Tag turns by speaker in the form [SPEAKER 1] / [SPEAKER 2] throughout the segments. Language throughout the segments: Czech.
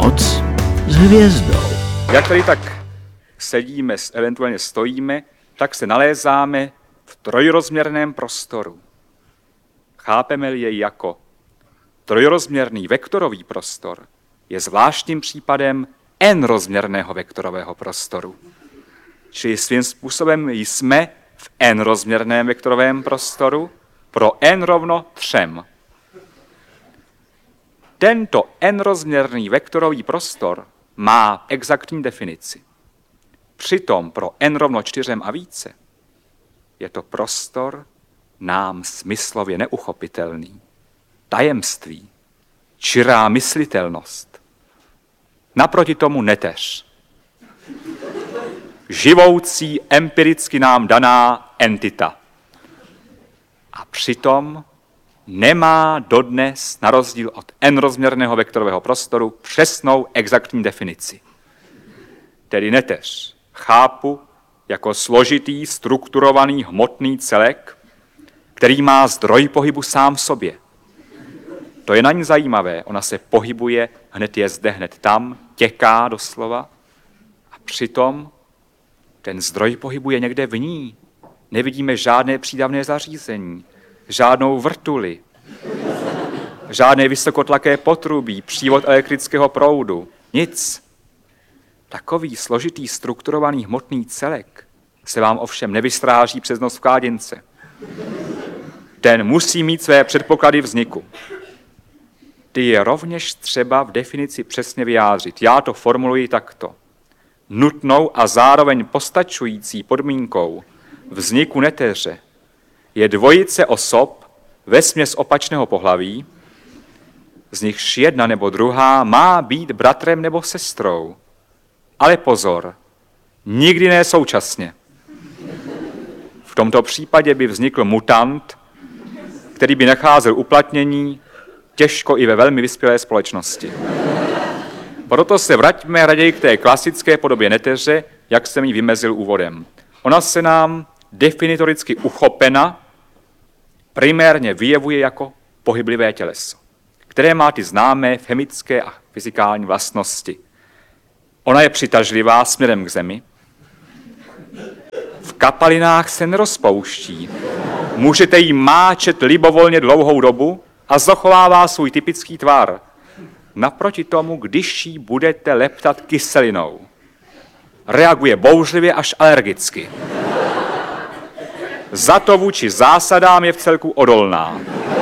[SPEAKER 1] Noc s hvězdou.
[SPEAKER 2] Jak tady tak sedíme, eventuálně stojíme, tak se nalézáme v trojrozměrném prostoru. Chápeme-li jej jako trojrozměrný vektorový prostor, je zvláštním případem n-rozměrného vektorového prostoru. Čili svým způsobem jsme v n-rozměrném vektorovém prostoru pro n rovno 3. Tento n-rozměrný vektorový prostor má exaktní definici. Přitom pro n rovno 4 a více je to prostor nám smyslově neuchopitelný. Tajemství, čirá myslitelnost. Naproti tomu neteř. Živoucí, empiricky nám daná entita. A přitom nemá dodnes, na rozdíl od n-rozměrného vektorového prostoru, přesnou exaktní definici. Tedy neteř chápu jako složitý, strukturovaný, hmotný celek, který má zdroj pohybu sám v sobě. To je na ní zajímavé, ona se pohybuje, hned je zde, hned tam, těká doslova. A přitom ten zdroj pohybu je někde v ní. Nevidíme žádné přídavné zařízení, žádnou vrtuli, žádné vysokotlaké potrubí, přívod elektrického proudu, nic. Takový složitý, strukturovaný hmotný celek se vám ovšem nevystráží přes noc v kládince. Ten musí mít své předpoklady vzniku. Ty je rovněž třeba v definici přesně vyjádřit. Já to formuluji takto. Nutnou a zároveň postačující podmínkou vzniku neteře je dvojice osob vesměs opačného pohlaví, z nichž jedna nebo druhá má být bratrem nebo sestrou. Ale pozor, nikdy ne současně. V tomto případě by vznikl mutant, který by nacházel uplatnění těžko i ve velmi vyspělé společnosti. Proto se vraťme raději k té klasické podobě neteře, jak jsem ji vymezil úvodem. Ona se nám definitoricky uchopena primérně vyjevuje jako pohyblivé těleso, které má ty známé chemické a fyzikální vlastnosti. Ona je přitažlivá směrem k zemi, v kapalinách se nerozpouští, můžete jí máčet libovolně dlouhou dobu a zachovává svůj typický tvar. Naproti tomu, když jí budete leptat kyselinou, reaguje bouřlivě až alergicky. Za to vůči zásadám je vcelku odolná.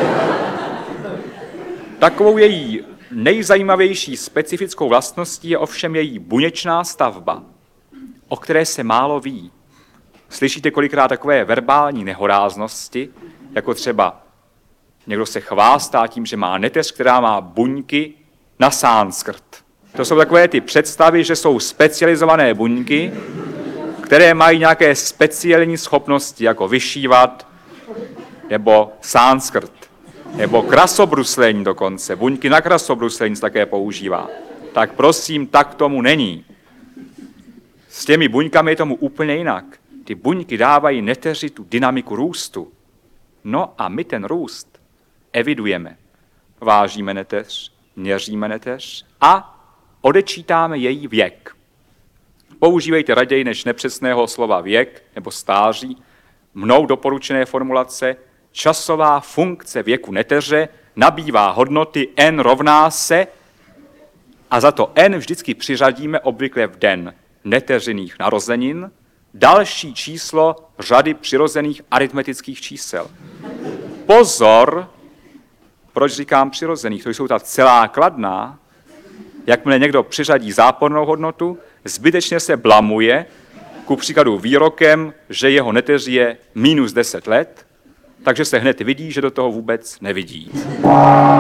[SPEAKER 2] Takovou její nejzajímavější specifickou vlastností je ovšem její buněčná stavba, o které se málo ví. Slyšíte kolikrát takové verbální nehoráznosti, jako třeba někdo se chvástá tím, že má neteř, která má buňky na sanskrt. To jsou takové ty představy, že jsou specializované buňky, které mají nějaké speciální schopnosti, jako vyšívat, nebo sanskrt, nebo krasobruslení dokonce. Buňky na krasobruslení se také používá. Tak prosím, tak tomu není. S těmi buňkami je tomu úplně jinak. Ty buňky dávají neteři tu dynamiku růstu. No a my ten růst evidujeme. Vážíme neteř, měříme neteř a odečítáme její věk. Používejte raději než nepřesného slova věk nebo stáří mnou doporučené formulace. Časová funkce věku neteře nabývá hodnoty n rovná se a za to n vždycky přiřadíme obvykle v den neteřiných narozenin další číslo řady přirozených aritmetických čísel. Pozor, proč říkám přirozených, to jsou ta celá kladná. Jakmile někdo přiřadí zápornou hodnotu, zbytečně se blamuje, ku příkladu výrokem, že jeho neteř je -10 let, takže se hned vidí, že do toho vůbec nevidí.